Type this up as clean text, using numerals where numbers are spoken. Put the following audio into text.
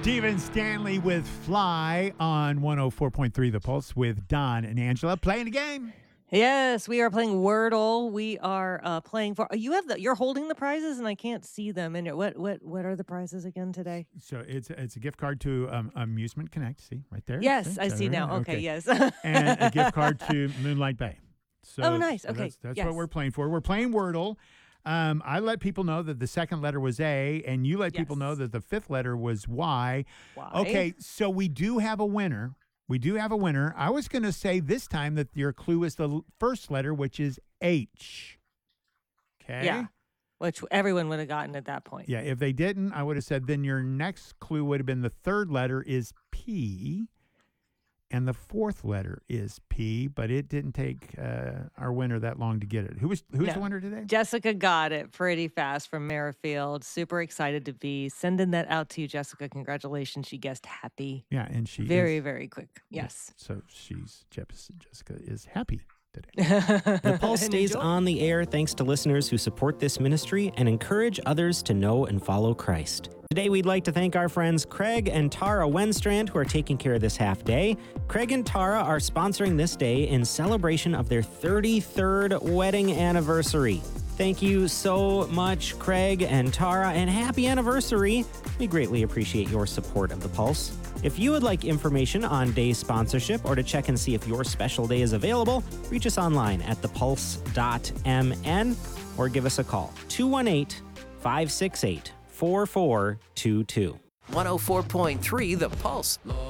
Steven Stanley with Fly on 104.3 The Pulse with Don and Angela playing the game. Yes, we are playing Wordle. We are playing for you're holding the prizes and I can't see them. And what are the prizes again today? So it's a gift card to Amusement Connect. See right there. Yes, See? I So see there, now. Okay, yes. And a gift card to Moonlight Bay. So, Oh, nice. so Okay, that's yes. what we're playing for. We're playing Wordle. I let people know that the second letter was A, and you let people know Yes. that the fifth letter was Y. Y. Okay, so we do have a winner. I was going to say this time that your clue is the first letter, which is H. Okay? Yeah, which everyone would have gotten at that point. Yeah, if they didn't, I would have said then your next clue would have been the third letter is P, and the fourth letter is P, but it didn't take our winner that long to get it. Who's the winner today? Jessica got it pretty fast from Merrifield. Super excited to be sending that out to you, Jessica. Congratulations. She guessed happy. Yeah, and she Very, is, very quick. Yes. So Jessica is happy today. The Pulse And stays enjoy. on the air thanks to listeners who support this ministry and encourage others to know and follow Christ. Today, we'd like to thank our friends Craig and Tara Wenstrand who are taking care of this half day. Craig and Tara are sponsoring this day in celebration of their 33rd wedding anniversary. Thank you so much, Craig and Tara, and happy anniversary. We greatly appreciate your support of The Pulse. If you would like information on day sponsorship or to check and see if your special day is available, reach us online at thepulse.mn or give us a call, 218-568-4422. 104.3 The Pulse.